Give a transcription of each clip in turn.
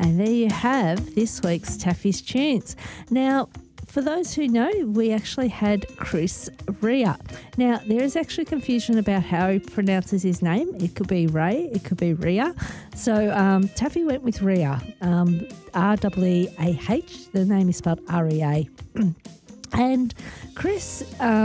And there you have this week's Taffy's Tunes. Now, for those who know, we actually had Chris Rea. Now, there is actually confusion about how he pronounces his name. It could be Ray, it could be Rea. So Taffy went with Rea, R-E-E-A-H. The name is spelled R-E-A. And Chris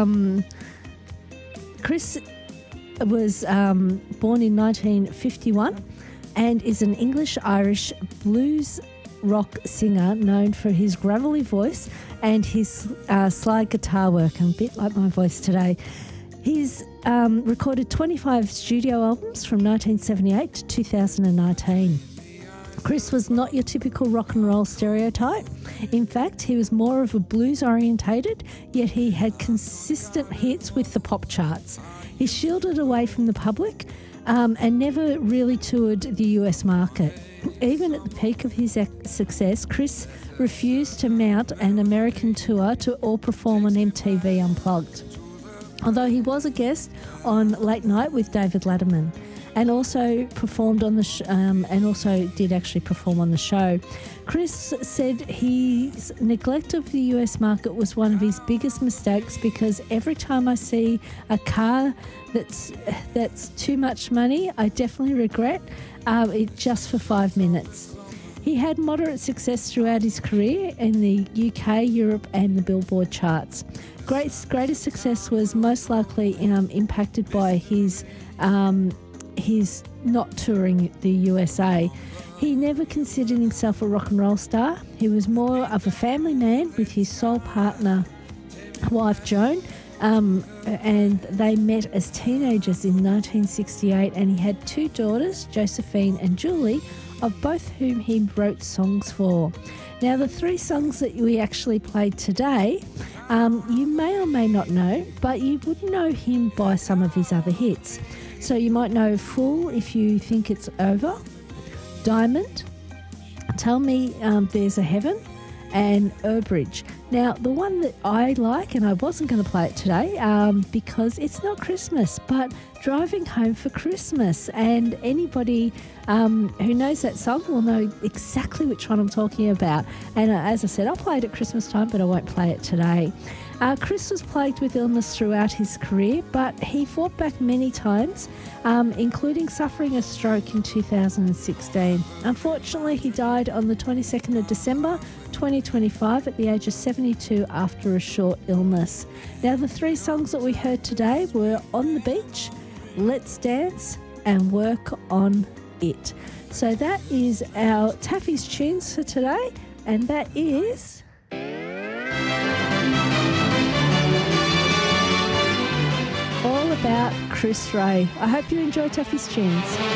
was born in 1951 and is an English-Irish blues rock singer known for his gravelly voice and his slide guitar work, and a bit like my voice today. He's recorded 25 studio albums from 1978 to 2019. Chris was not your typical rock and roll stereotype. In fact, he was more of a blues-orientated, yet he had consistent hits with the pop charts. He shielded away from the public and never really toured the US market. Even at the peak of his success, Chris refused to mount an American tour or perform on MTV Unplugged, although he was a guest on Late Night with David Letterman, and also performed on the did actually perform on the show. Chris said his neglect of the US market was one of his biggest mistakes, because every time I see a car that's too much money, I definitely regret it just for 5 minutes. He had moderate success throughout his career in the UK, Europe and the Billboard charts. Greatest success was most likely impacted by his not touring the USA. He never considered himself a rock and roll star. He was more of a family man with his sole partner, wife Joan, and they met as teenagers in 1968, and he had 2 daughters, Josephine and Julie, of both whom he wrote songs for. Now, the 3 songs that we actually played today, you may or may not know, but you would know him by some of his other hits. So you might know Fool If You Think It's Over, Diamond, Tell Me There's a Heaven, and Urbridge. Now, the one that I like, and I wasn't going to play it today because it's not Christmas, but Driving Home for Christmas. And anybody who knows that song will know exactly which one I'm talking about. And as I said, I'll play it at Christmas time, but I won't play it today. Chris was plagued with illness throughout his career, but he fought back many times, including suffering a stroke in 2016. Unfortunately, he died on the 22nd of December 2025 at the age of 72 after a short illness. Now, the 3 songs that we heard today were On the Beach, Let's Dance and Work on It. So that is our Taffy's Tunes for today, and that is all about Chris Rea. I hope you enjoy Taffy's Tunes.